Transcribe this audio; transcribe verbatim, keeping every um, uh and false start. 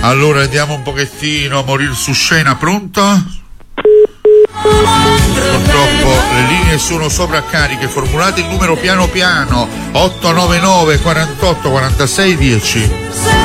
Allora andiamo un pochettino a morire su scena. Pronto? Purtroppo le linee sono sovraccariche. Formulate il numero piano piano. otto nove nove quarantotto quarantasei dieci.